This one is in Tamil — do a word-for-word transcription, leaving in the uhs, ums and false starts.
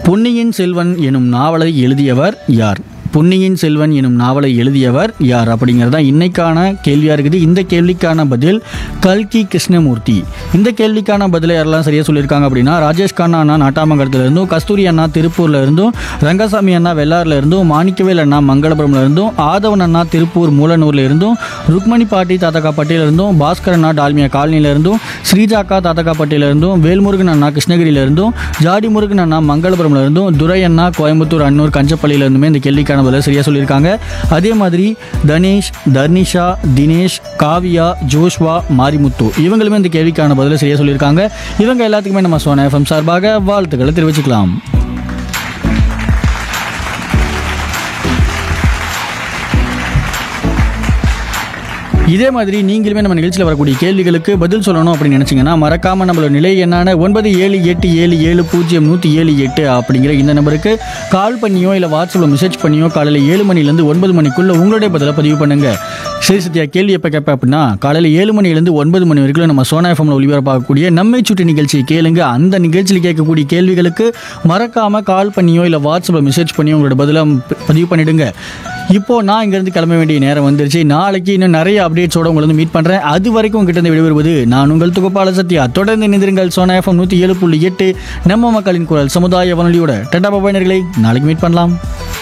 பொன்னியின் செல்வன் எனும் நாவலை எழுதியவர் யார்? பொன்னியின் செல்வன் எனும் நாவலை எழுதியவர் யார் அப்படிங்கிறது தான் இன்னைக்கான கேள்வியாக இருக்குது. இந்த கேள்விக்கான பதில் கல்கி கிருஷ்ணமூர்த்தி. இந்த கேள்விக்கான பதிலை யாரெல்லாம் சரியாக சொல்லியிருக்காங்க அப்படின்னா, ராஜேஷ் கண்ணா அண்ணா நாட்டாமங்கலத்தில் இருந்தும், கஸ்தூரி அண்ணா திருப்பூரில் இருந்தும், ரங்கசாமி அண்ணா வெள்ளாரில் இருந்தும், மாணிக்கவேல் அண்ணா மங்களபுரம்ல இருந்தும், ஆதவன் அண்ணா திருப்பூர் மூலனூரில் இருந்தும், ருக்மணி பாட்டி தாத்தகாப்பட்டியில் இருந்தும், பாஸ்கர் அண்ணா டால்மியா காலனியில் இருந்தும், ஸ்ரீஜாக்கா தாத்தகாப்பட்டியில் இருந்தும், வேல்முருகன் அண்ணா கிருஷ்ணகிரியில் இருந்தும், ஜாடி முருகன் அண்ணா மங்களபுரம்ல இருந்தும், துரை அண்ணா கோயம்புத்தூர் அன்னூர் கஞ்சப்பள்ளியில இருந்துமே இந்த கேள்விக்கான பதில் சரியா சொல்லியிருக்காங்க. அதே மாதிரி தனேஷ், தர்னிஷா, தினேஷ், காவியா, ஜோஷ்வா, மாரிமுத்து இவங்களுமே இந்த கேள்விக்கான பதில் சரியா சொல்லியிருக்காங்க. இவங்க எல்லாத்துக்குமே நம்ம சோனா எஃப்எம் சார்பாக வாழ்த்துக்களை தெரிவிச்சுக்கலாம். இதே மாதிரி நீங்களுமே நம்ம நிகழ்ச்சியில் வரக்கூடிய கேள்விகளுக்கு பதில் சொல்லணும் அப்படின்னு நினச்சிங்கன்னா மறக்காமல் நம்மளோட நிலை என்னான ஒன்பது ஏழு எட்டு ஏழு ஏழு பூஜ்ஜியம் நூற்றி ஏழு எட்டு அப்படிங்கிற இந்த நம்பருக்கு கால் பண்ணியோ இல்லை வாட்ஸ்அப்பில் மெசேஜ் பண்ணியோ காலையில் ஏழு மணிலேருந்து ஒன்பது மணிக்குள்ளே உங்களுடைய பதிலை பதிவு பண்ணுங்கள். சரி சத்யா, கேள்வி எப்போ கேட்பேன் அப்படின்னா, காலையில் ஏழு மணிலேருந்து ஒன்பது மணி வரைக்கும் நம்ம சோனா எஃப்எம்ல ஒளிபரப்பாகக்கூடிய நம்மை சுற்றி நிகழ்ச்சி கேளுங்க. அந்த நிகழ்ச்சியில் கேட்கக்கூடிய கேள்விகளுக்கு மறக்காமல் கால் பண்ணியோ இல்லை வாட்ஸ்அப்பில் மெசேஜ் பண்ணியோ உங்களோட பதிலை பதிவு பண்ணிவிடுங்க. இப்போது நான் இங்கேருந்து கிளம்ப வேண்டிய நேரம் வந்துருச்சு. நாளைக்கு இன்னும் நிறைய அப்டேட்ஸோடு உங்களை வந்து மீட் பண்ணுறேன். அது வரைக்கும் உங்ககிட்ட இருந்து விடைபெறுவது நான் உங்கள் தொகுப்பாளர் சத்யா. தொடர்ந்து இணைந்திருங்கள் சோனா எஃப்எம் நூற்றி ஏழு புள்ளி எட்டு நம்ம மக்களின் குரல் சமுதாய வானொலியோட. டாடா பாய் நேயர்களே, நாளைக்கு மீட் பண்ணலாம்.